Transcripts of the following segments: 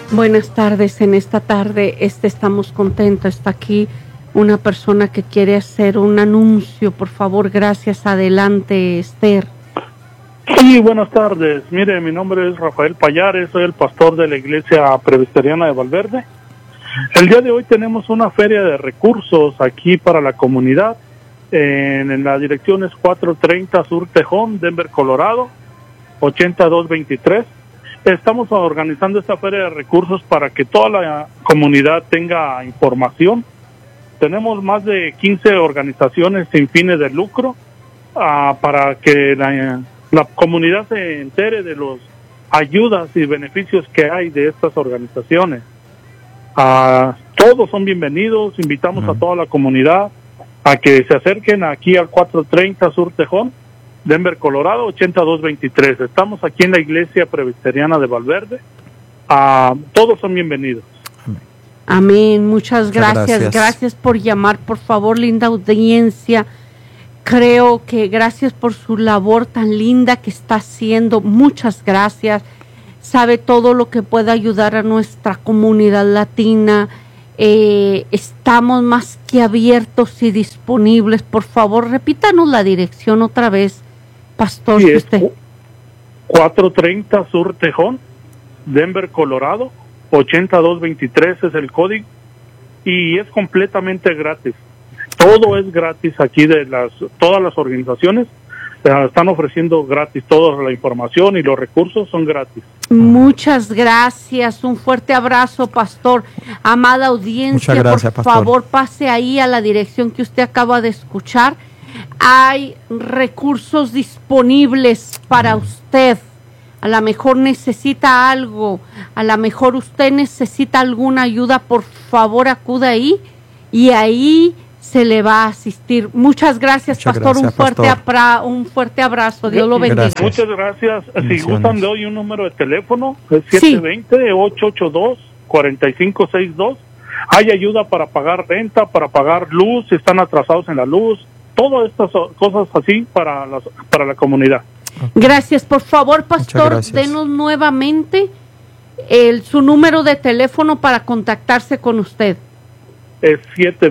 Buenas tardes. En esta tarde estamos contentos. Está aquí una persona que quiere hacer un anuncio. Por favor, gracias. Adelante, Esther. Sí, buenas tardes. Mire, mi nombre es Rafael Payares, soy el pastor de la Iglesia Presbiteriana de Valverde. El día de hoy tenemos una feria de recursos aquí para la comunidad. En la dirección es 430 Sur Tejón, Denver, Colorado, 8223. Estamos organizando esta feria de recursos para que toda la comunidad tenga información. Tenemos más de 15 organizaciones sin fines de lucro para que la comunidad se entere de las ayudas y beneficios que hay de estas organizaciones. Todos son bienvenidos. Invitamos a toda la comunidad a que se acerquen aquí al 430 Sur Tejón, Denver, Colorado, 8223. Estamos aquí en la Iglesia Presbiteriana de Valverde. Todos son bienvenidos. Amén. Muchas gracias. Gracias por llamar. Por favor, linda audiencia. Creo que gracias por su labor tan linda que está haciendo. Muchas gracias. Sabe todo lo que puede ayudar a nuestra comunidad latina. Estamos más que abiertos y disponibles. Por favor, repítanos la dirección otra vez, pastor. Sí, usted. 430 Sur Tejón, Denver, Colorado, 8223 es el código y es completamente gratis. Todo es gratis aquí todas las organizaciones están ofreciendo gratis toda la información y los recursos son gratis. Muchas gracias, un fuerte abrazo, pastor. Amada audiencia, gracias, por favor, pase ahí a la dirección que usted acaba de escuchar. Hay recursos disponibles para usted. A lo mejor necesita algo, a lo mejor usted necesita alguna ayuda, por favor acuda ahí y ahí se le va a asistir. Muchas gracias, pastor. Un fuerte abrazo. Dios lo bendiga. Gracias. Muchas gracias. Si gustan, le doy un número de teléfono, es 720-882-4562. Hay ayuda para pagar renta, para pagar luz, si están atrasados en la luz, todas estas cosas así para la comunidad. Gracias. Por favor, pastor, denos nuevamente su número de teléfono para contactarse con usted. Es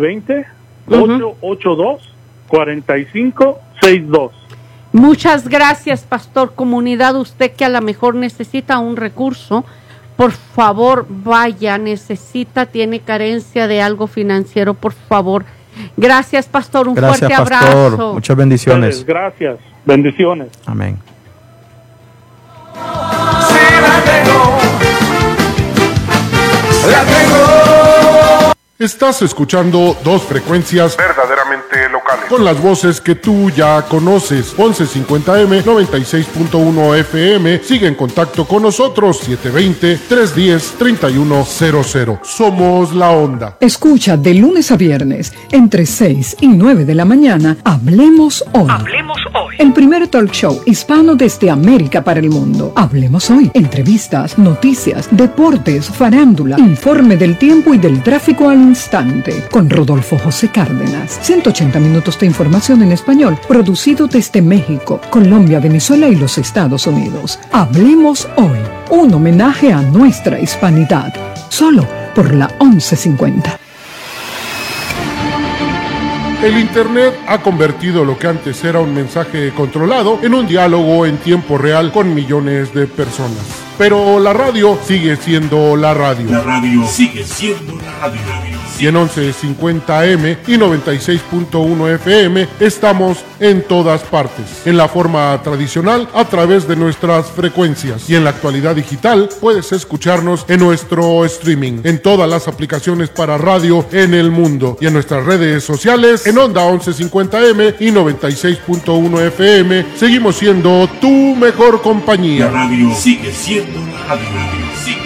720-882-4562. Muchas gracias, pastor. Comunidad, usted que a lo mejor necesita un recurso, por favor vaya, tiene carencia de algo financiero, por favor. Gracias, pastor. Un fuerte abrazo. Pastor. Muchas bendiciones. Gracias. Bendiciones. Amén. Sí, la tengo. Estás escuchando dos frecuencias verdaderamente locales, con las voces que tú ya conoces. 1150M, 96.1 FM. Sigue en contacto con nosotros. 720-310-3100. Somos La Onda. Escucha de lunes a viernes, entre 6 y 9 de la mañana, Hablemos Hoy. Hablemos Hoy. El primer talk show hispano desde América para el mundo. Hablemos Hoy. Entrevistas, noticias, deportes, farándula, informe del tiempo y del tráfico al instante, con Rodolfo José Cárdenas. 180 minutos de información en español, producido desde México, Colombia, Venezuela y los Estados Unidos. Hablemos Hoy, un homenaje a nuestra hispanidad, solo por la 1150. El Internet ha convertido lo que antes era un mensaje controlado en un diálogo en tiempo real con millones de personas. Pero la radio sigue siendo la radio. La radio sigue siendo la radio. Y en 1150M y 96.1 FM estamos en todas partes. En la forma tradicional, a través de nuestras frecuencias. Y en la actualidad digital, puedes escucharnos en nuestro streaming, en todas las aplicaciones para radio en el mundo. Y en nuestras redes sociales, en Onda 1150M y 96.1 FM, seguimos siendo tu mejor compañía. La radio sigue siendo la radio. Sigue.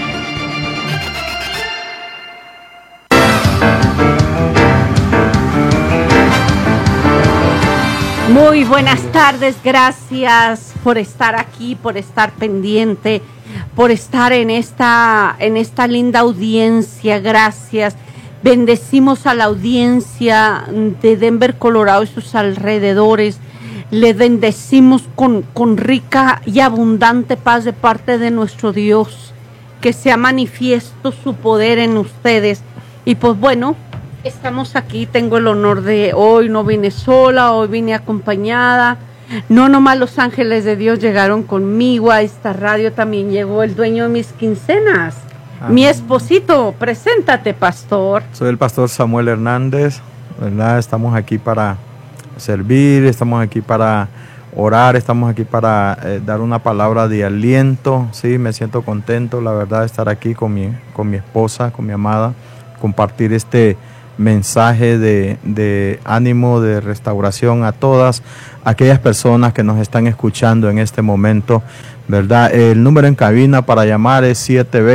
Muy buenas tardes, gracias por estar aquí, por estar pendiente, por estar en esta linda audiencia, gracias. Bendecimos a la audiencia de Denver, Colorado y sus alrededores. Le bendecimos con rica y abundante paz de parte de nuestro Dios. que sea manifiesto su poder en ustedes. Y pues bueno, estamos aquí, tengo el honor de hoy, no vine sola, hoy vine acompañada. No nomás los ángeles de Dios llegaron conmigo a esta radio, también llegó el dueño de mis quincenas, mi esposito. Preséntate, pastor. Soy el pastor Samuel Hernández, ¿verdad? Estamos aquí para servir, estamos aquí para orar, estamos aquí para dar una palabra de aliento. Sí, me siento contento, la verdad, de estar aquí con mi esposa, con mi amada, compartir este mensaje de ánimo, de restauración a todas aquellas personas que nos están escuchando en este momento, ¿verdad? El número en cabina para llamar es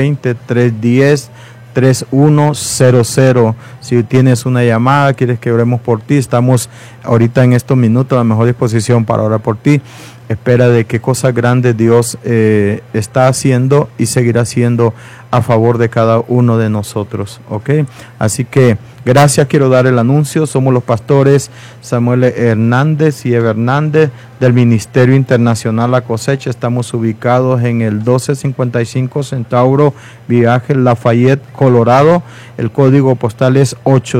720-310-3100. Si tienes una llamada, quieres que oremos por ti, estamos ahorita en estos minutos a la mejor disposición para orar por ti. Espera de qué cosas grandes Dios está haciendo y seguirá haciendo a favor de cada uno de nosotros, ¿ok? Así que gracias, quiero dar el anuncio. Somos los pastores Samuel Hernández y Eva Hernández del Ministerio Internacional La Cosecha. Estamos ubicados en el 1255 Centauro Viaje, Lafayette, Colorado. El código postal es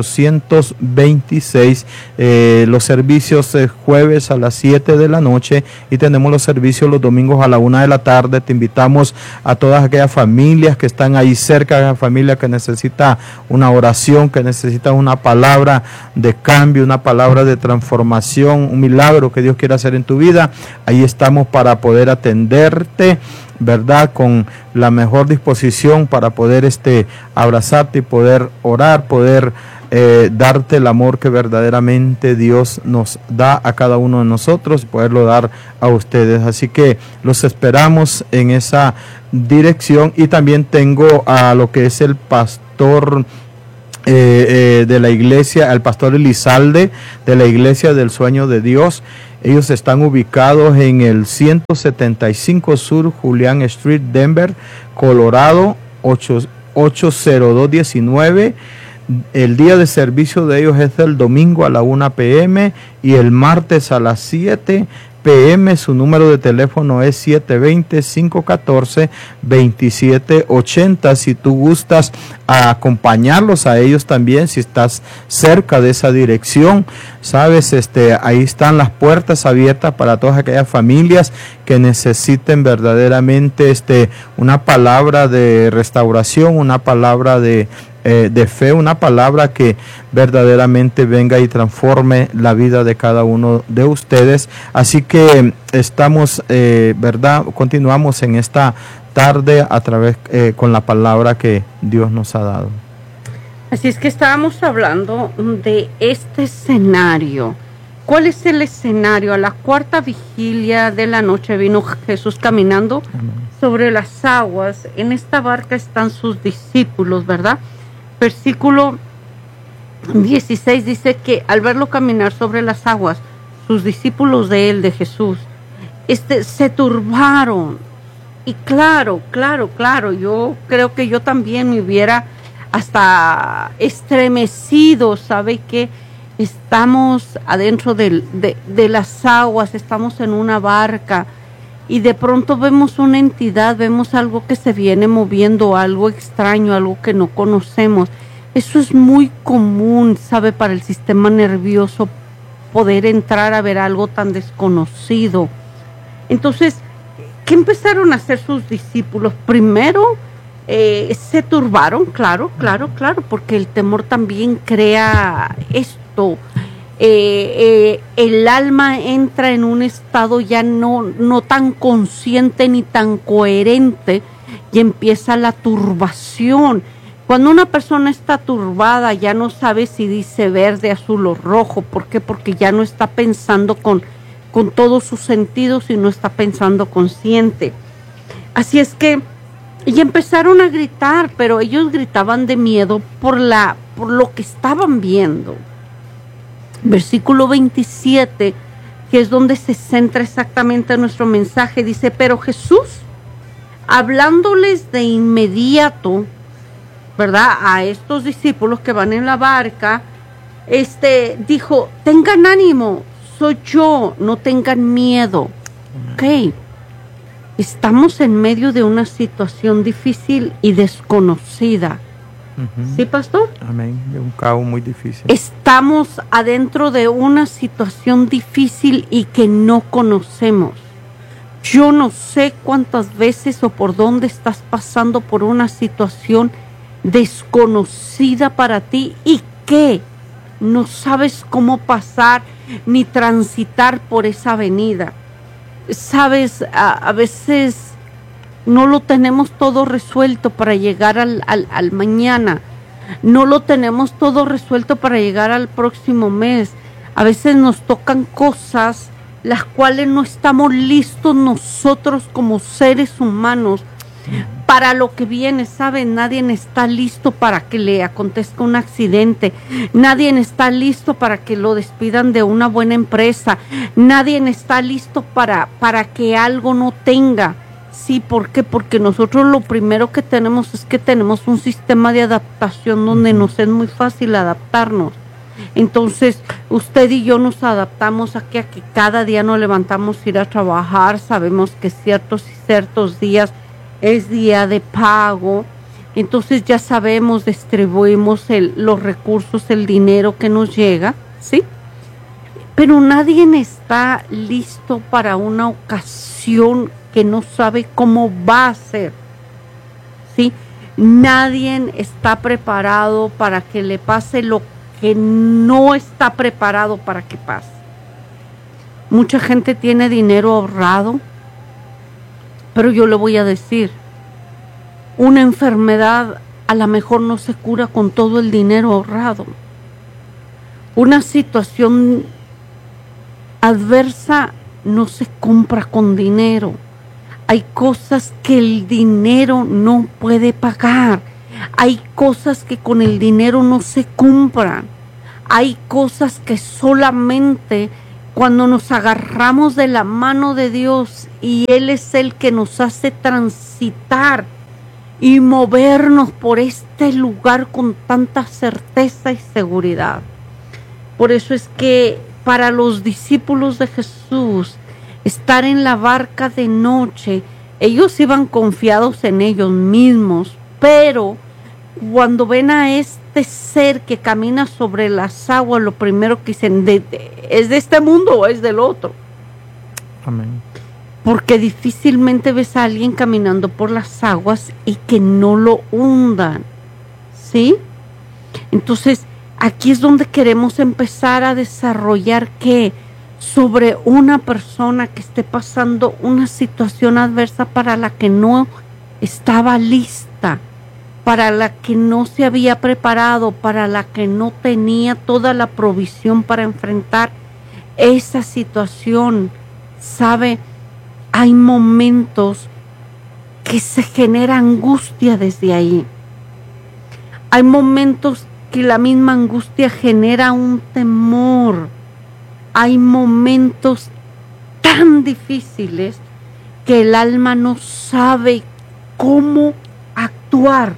826. Los servicios jueves a las 7 de la noche y tenemos los servicios los domingos a la 1 de la tarde. Te invitamos a todas aquellas familias que están ahí cerca, a la familia que necesita una oración, que necesita una palabra de cambio, una palabra de transformación, un milagro que Dios quiere hacer en tu vida. Ahí estamos para poder atenderte, ¿verdad? Con la mejor disposición para poder abrazarte y poder orar, poder darte el amor que verdaderamente Dios nos da a cada uno de nosotros y poderlo dar a ustedes. Así que los esperamos en esa dirección. Y también tengo a lo que es el pastor de la iglesia, el pastor Elizalde de la Iglesia del Sueño de Dios. Ellos están ubicados en el 175 Sur Julián Street, Denver, Colorado, 80219. El día de servicio de ellos es el domingo a la 1 p.m. y el martes a las 7 p.m. Su número de teléfono es 720-514-2780. Si tú gustas acompañarlos a ellos también, si estás cerca de esa dirección, sabes, ahí están las puertas abiertas para todas aquellas familias que necesiten verdaderamente una palabra de restauración, una palabra de fe, una palabra que verdaderamente venga y transforme la vida de cada uno de ustedes. Así que estamos, ¿verdad? Continuamos en esta tarde a través con la palabra que Dios nos ha dado. Así es que estábamos hablando de este escenario. ¿Cuál es el escenario? A la cuarta vigilia de la noche vino Jesús caminando sobre las aguas. En esta barca están sus discípulos, ¿verdad? Versículo 16 dice que al verlo caminar sobre las aguas, sus discípulos de él, de Jesús, se turbaron. Y claro, yo creo que yo también me hubiera hasta estremecido. ¿Sabe qué? Estamos adentro de las aguas, estamos en una barca y de pronto vemos una entidad, vemos algo que se viene moviendo, algo extraño, algo que no conocemos. Eso es muy común, ¿sabe? Para el sistema nervioso poder entrar a ver algo tan desconocido. Entonces, ¿qué empezaron a hacer sus discípulos? Primero, se turbaron, claro, porque el temor también crea esto. El alma entra en un estado ya no tan consciente ni tan coherente y empieza la turbación. Cuando una persona está turbada ya no sabe si dice verde, azul o rojo. ¿Por qué? Porque ya no está pensando con todos sus sentidos y no está pensando consciente. Así es que y empezaron a gritar, pero ellos gritaban de miedo por lo que estaban viendo. Versículo 27, que es donde se centra exactamente nuestro mensaje, dice, pero Jesús, hablándoles de inmediato, ¿verdad? A estos discípulos que van en la barca, dijo, tengan ánimo, soy yo, no tengan miedo. Ok. estamos en medio de una situación difícil y desconocida. ¿Sí, pastor? Amén. De un caos muy difícil. Estamos adentro de una situación difícil y que no conocemos. Yo no sé cuántas veces o por dónde estás pasando por una situación desconocida para ti y que no sabes cómo pasar ni transitar por esa avenida. Sabes, a veces no lo tenemos todo resuelto para llegar al mañana. No lo tenemos todo resuelto para llegar al próximo mes. A veces nos tocan cosas las cuales no estamos listos nosotros como seres humanos para lo que viene. ¿Saben? Nadie está listo para que le acontezca un accidente. Nadie está listo para que lo despidan de una buena empresa. Nadie está listo para que algo no tenga. Sí, ¿por qué? Porque nosotros lo primero que tenemos es que tenemos un sistema de adaptación donde nos es muy fácil adaptarnos. Entonces, usted y yo nos adaptamos a que cada día nos levantamos a ir a trabajar. Sabemos que ciertos días es día de pago. Entonces ya sabemos, distribuimos los recursos, el dinero que nos llega, ¿sí? Pero nadie está listo para una ocasión que no sabe cómo va a ser, ¿sí? Nadie está preparado para que le pase lo que no está preparado para que pase. Mucha gente tiene dinero ahorrado, pero yo le voy a decir, una enfermedad a lo mejor no se cura con todo el dinero ahorrado. Una situación adversa no se compra con dinero. Hay cosas que el dinero no puede pagar. Hay cosas que con el dinero no se compran. Hay cosas que solamente cuando nos agarramos de la mano de Dios y Él es el que nos hace transitar y movernos por este lugar con tanta certeza y seguridad. Por eso es que para los discípulos de Jesús, estar en la barca de noche, ellos iban confiados en ellos mismos, pero cuando ven a este ser que camina sobre las aguas, lo primero que dicen, ¿es de este mundo o es del otro? Amén. Porque difícilmente ves a alguien caminando por las aguas y que no lo hundan, ¿sí? Entonces, aquí es donde queremos empezar a desarrollar que sobre una persona que esté pasando una situación adversa para la que no estaba lista, para la que no se había preparado, para la que no tenía toda la provisión para enfrentar esa situación. ¿Sabe? Hay momentos que se genera angustia desde ahí. Hay momentos que la misma angustia genera un temor. Hay momentos tan difíciles que el alma no sabe cómo actuar.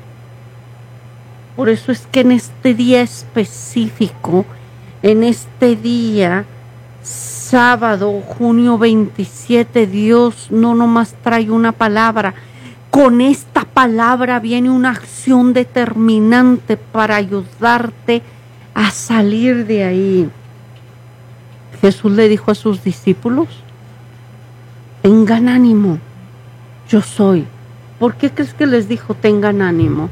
Por eso es que en este día específico, en este día sábado, junio 27, Dios no nomás trae una palabra. Con esta palabra viene una acción determinante para ayudarte a salir de ahí. Jesús le dijo a sus discípulos, tengan ánimo, yo soy. ¿Por qué crees que les dijo tengan ánimo?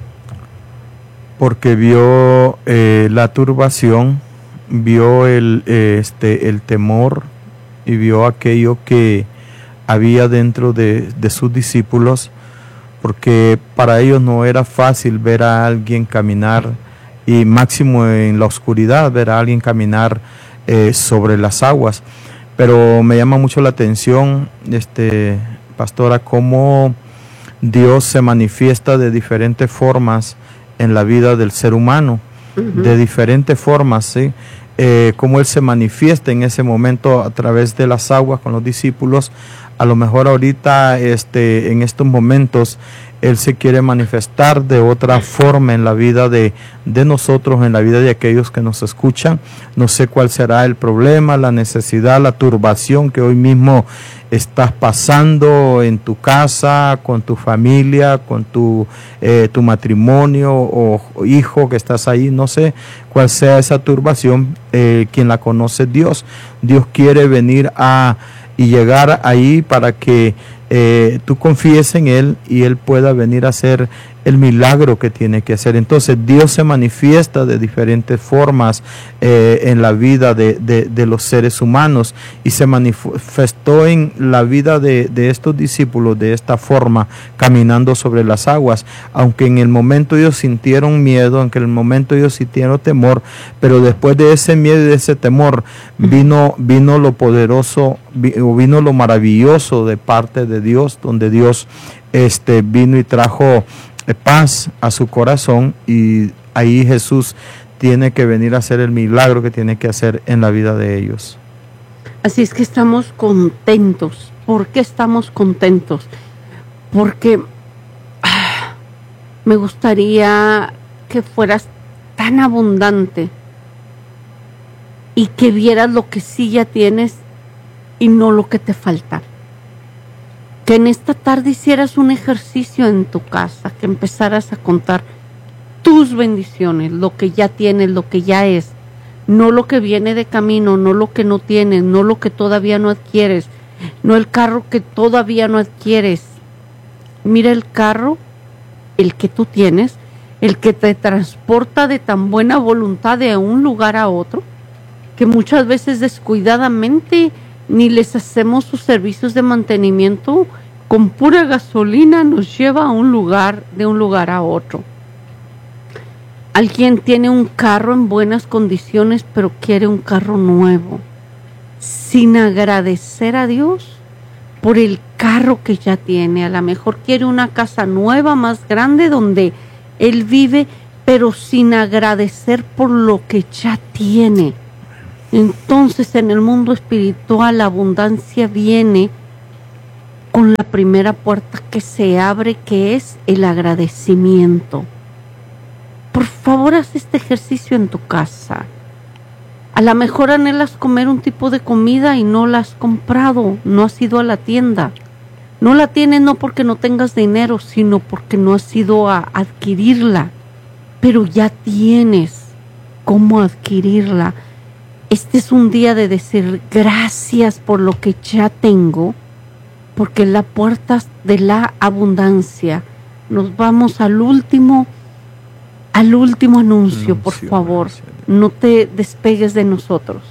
Porque vio la turbación, vio el temor y vio aquello que había dentro de sus discípulos, porque para ellos no era fácil ver a alguien caminar, y máximo en la oscuridad, ver a alguien caminar sobre las aguas. Pero me llama mucho la atención, pastora, cómo Dios se manifiesta de diferentes formas en la vida del ser humano, de diferentes formas, ¿sí? Cómo Él se manifiesta en ese momento a través de las aguas con los discípulos. A lo mejor ahorita, en estos momentos, Él se quiere manifestar de otra forma en la vida de nosotros, en la vida de aquellos que nos escuchan. No sé cuál será el problema, la necesidad, la turbación que hoy mismo estás pasando en tu casa, con tu familia, con tu matrimonio o hijo que estás ahí. No sé cuál sea esa turbación. Quien la conoce es Dios. Dios quiere venir y llegar ahí para que tú confíes en Él y Él pueda venir a hacer el milagro que tiene que hacer. Entonces Dios se manifiesta de diferentes formas en la vida de los seres humanos, y se manifestó en la vida de estos discípulos de esta forma, caminando sobre las aguas, aunque en el momento ellos sintieron miedo, aunque en el momento ellos sintieron temor, pero después de ese miedo y de ese temor vino lo poderoso, vino lo maravilloso de parte de Dios, donde Dios vino y trajo paz a su corazón, y ahí Jesús tiene que venir a hacer el milagro que tiene que hacer en la vida de ellos. Así es que estamos contentos. ¿Por qué estamos contentos? Porque me gustaría que fueras tan abundante y que vieras lo que sí ya tienes y no lo que te falta. Que en esta tarde hicieras un ejercicio en tu casa, que empezaras a contar tus bendiciones, lo que ya tienes, lo que ya es, no lo que viene de camino, no lo que no tienes, no lo que todavía no adquieres, no el carro que todavía no adquieres. Mira el carro, el que tú tienes, el que te transporta de tan buena voluntad de un lugar a otro, que muchas veces descuidadamente ni les hacemos sus servicios de mantenimiento. Con pura gasolina nos lleva a un lugar, de un lugar a otro. Alguien tiene un carro en buenas condiciones, pero quiere un carro nuevo, sin agradecer a Dios por el carro que ya tiene. A lo mejor quiere una casa nueva, más grande, donde él vive, pero sin agradecer por lo que ya tiene. Entonces, en el mundo espiritual, la abundancia viene con la primera puerta que se abre, que es el agradecimiento. Por favor, haz este ejercicio en tu casa. A lo mejor anhelas comer un tipo de comida y no la has comprado, no has ido a la tienda. No la tienes no porque no tengas dinero, sino porque no has ido a adquirirla. Pero ya tienes cómo adquirirla. Este es un día de decir gracias por lo que ya tengo, porque la puerta de la abundancia. Nos vamos al último anuncio, por favor. No te despegues de nosotros.